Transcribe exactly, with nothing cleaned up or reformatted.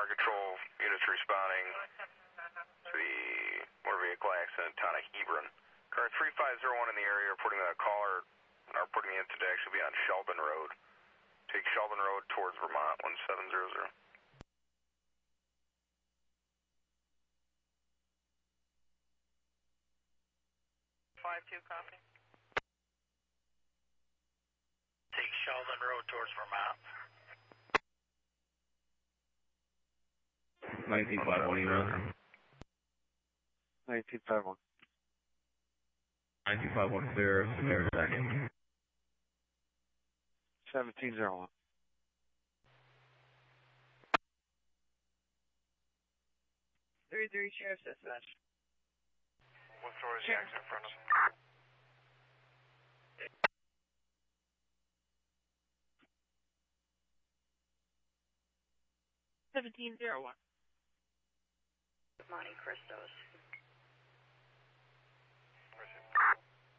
control units responding to the motor vehicle accident, town of Hebron. Car three five zero one in the area, reporting that a caller, are reporting the incident to actually be on Sheldon Road. Take Sheldon Road towards Vermont, one seven zero zero. five two, copy. Take Sheldon Road towards Vermont. nineteen five one email. nineteen five one. nineteen five one clear, clear second. seventeen zero one. three three, Sheriff's Dispatch. What story is the accident in front of? seventeen zero one. Monte Cristos.